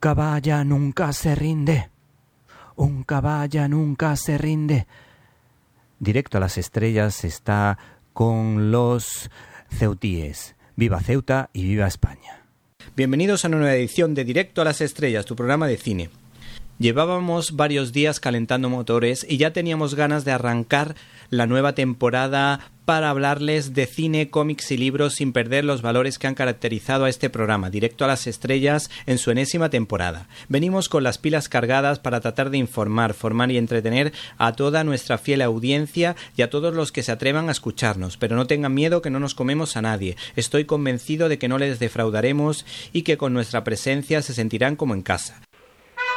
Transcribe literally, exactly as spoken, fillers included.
caballo nunca se rinde, un caballo nunca se rinde. Directo a las Estrellas está con los ceutíes. Viva Ceuta y viva España. Bienvenidos a una nueva edición de Directo a las Estrellas, tu programa de cine. Llevábamos varios días calentando motores y ya teníamos ganas de arrancar la nueva temporada para hablarles de cine, cómics y libros sin perder los valores que han caracterizado a este programa, Directo a las Estrellas, en su enésima temporada. Venimos con las pilas cargadas para tratar de informar, formar y entretener a toda nuestra fiel audiencia y a todos los que se atrevan a escucharnos, pero no tengan miedo que no nos comemos a nadie. Estoy convencido de que no les defraudaremos y que con nuestra presencia se sentirán como en casa.